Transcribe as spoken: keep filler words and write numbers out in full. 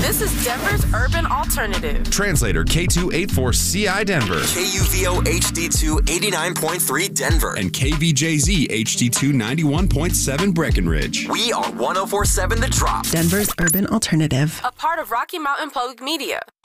This is Denver's Urban Alternative. Translator K two eighty-four C I Denver. K U V O H D two eighty-nine point three Denver. And K V J Z H D two ninety-one point seven Breckenridge. We are one oh four point seven The Drop. Denver's Urban Alternative. A part of Rocky Mountain Public Media.